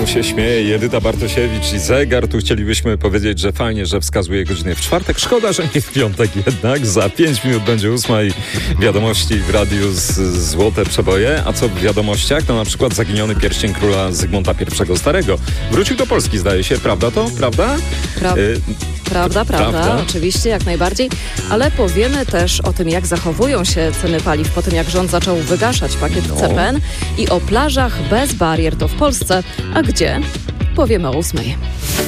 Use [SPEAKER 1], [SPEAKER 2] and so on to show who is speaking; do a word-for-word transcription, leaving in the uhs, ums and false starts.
[SPEAKER 1] Znowu się śmieje Edyta Bartosiewicz i zegar. Tu chcielibyśmy powiedzieć, że fajnie, że wskazuje godziny w czwartek. Szkoda, że nie w piątek jednak. Za pięć minut będzie ósma i wiadomości w radiu z Złote Przeboje. A co w wiadomościach? To na przykład zaginiony pierścień króla Zygmunta pierwszego Starego. Wrócił do Polski, zdaje się. Prawda to? Prawda?
[SPEAKER 2] Pra-
[SPEAKER 1] y-
[SPEAKER 2] Prawda, prawda,
[SPEAKER 1] prawda,
[SPEAKER 2] oczywiście, jak najbardziej, ale powiemy też o tym, jak zachowują się ceny paliw po tym, jak rząd zaczął wygaszać pakiet
[SPEAKER 1] No.
[SPEAKER 2] C P N i o plażach bez barier to w Polsce, a gdzie? Powiemy o ósmej.